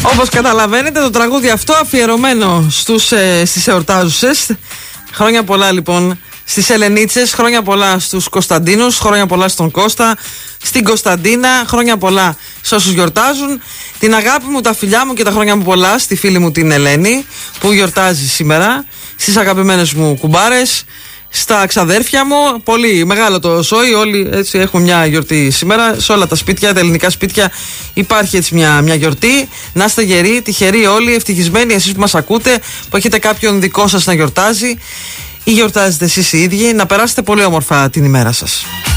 Όπως καταλαβαίνετε, το τραγούδι αυτό αφιερωμένο στις εορτάζουσες. Χρόνια πολλά λοιπόν στις Ελενίτσες, χρόνια πολλά στους Κωνσταντίνους, χρόνια πολλά στον Κώστα, στην Κωνσταντίνα, χρόνια πολλά σε όσους γιορτάζουν. Την αγάπη μου, τα φιλιά μου και τα χρόνια μου πολλά στη φίλη μου την Ελένη που γιορτάζει σήμερα, στις αγαπημένες μου κουμπάρες, στα ξαδέρφια μου. Πολύ μεγάλο το σόι, όλοι έτσι έχουν μια γιορτή σήμερα. Σε όλα τα σπίτια, τα ελληνικά σπίτια υπάρχει έτσι μια γιορτή. Να είστε γεροί, τυχεροί όλοι, ευτυχισμένοι εσείς που μας ακούτε, που έχετε κάποιον δικό σας να γιορτάζει ή γιορτάζετε εσείς οι ίδιοι. Να περάσετε πολύ όμορφα την ημέρα σας.